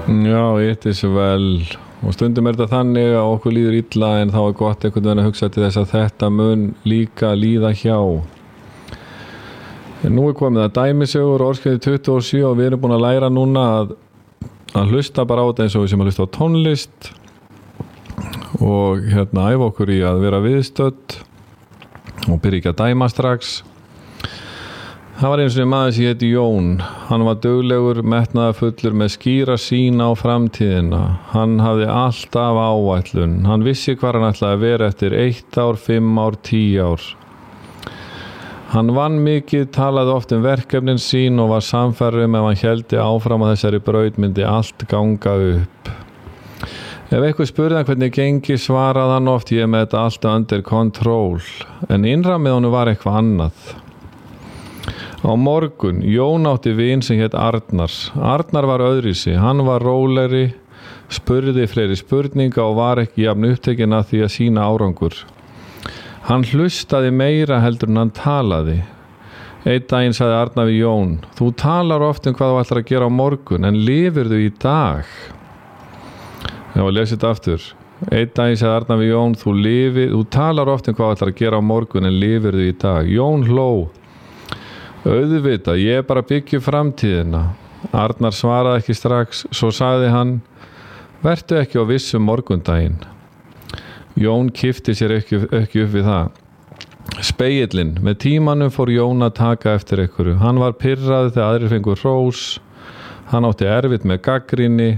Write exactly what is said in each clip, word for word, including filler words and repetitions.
Já, it is well. Og stundum er þetta þannig að okkur líður illa en þá er gott einhvern veginn að hugsa til þess að þetta mun líka líða hjá. En nú er komið að dæmisögur orðskeiði tuttugu og sjö og við erum búin að læra núna að, að hlusta bara á þetta eins og við sem að hlusta á tónlist og hérna æfa okkur í að vera viðstödd og byrja ekki að dæma strax. Það var eins og maður sem héti Jón. Hann var duglegur, metnaðarfullur með skýra sýn á framtíðina. Hann hafði alltaf áætlun. Hann vissi hvar hann ætlaði að vera eftir eitt ár, fimm ár, tíu ár. Hann vann mikið, talaði oft um verkefnin sín og var sannfærður um ef hann héldi áfram á þessari braut myndi allt ganga upp. Ef eitthvað spurði hann hvernig gengi svaraði hann oft ég er með þetta alltaf under control. En innra með honum var eitthvað annað. Á morgun, Jón átti vin sem hét Arnar. Arnar var öðruvísi, hann var rólegri, spurði fleiri spurninga og var ekki jafn upptekinn að því að sína árangur. Hann hlustaði meira heldur en hann talaði. Einn daginn sagði Arnar við Jón, þú talar oft um hvað þú ætlar að gera á morgun, en lifirðu í dag? Já, lesið þetta aftur. Einn daginn sagði Arnar við Jón, þú, lifi, þú talar oft um hvað þú ætlar að gera á morgun, en lifirðu í dag? Jón hló. Auðvitað, ég er bara að byggja framtíðina. Arnar svaraði ekki strax, svo sagði hann, vertu ekki á vissum morgundaginn. Jón kippti sér ekki, ekki upp við það. Spegillinn, með tímanum fór Jón að taka eftir einhverju. Hann var pirraður þegar aðrir fengu hrós. Hann átti erfitt með gagnrýni.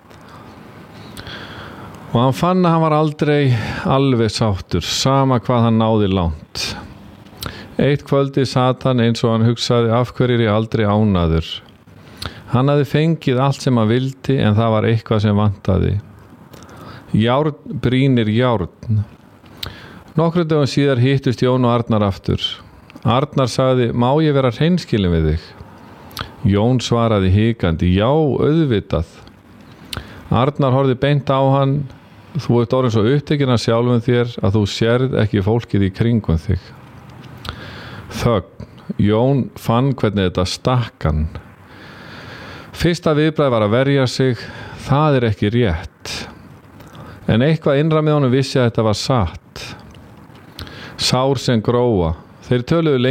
Og hann fann að hann var aldrei alveg sáttur, sama hvað hann náði langt. Eitt kvöldi sat hann eins og hann hugsaði af hverju er ég aldrei ánægður. Hann hafði fengið allt sem hann vildi en það var eitthvað sem vantaði. Járn brýnir járn. Nokkrum dögum síðar hittust Jón og Arnar aftur. Arnar sagði, má ég vera hreinskilinn við þig? Jón svaraði hikandi, já, auðvitað. Arnar horfði beint á hann, þú ert orðinn svo upptekinn af sjálfum þér að þú sérð ekki fólkið í kringum þig. Þögn. Jón fann hvernig þetta stakk hann. Fyrsta viðbragð var að verja sig, það er ekki rétt. En eitthvað innra með honum vissi að þetta var satt. Sár sem gróa. Þeir töluðu lengi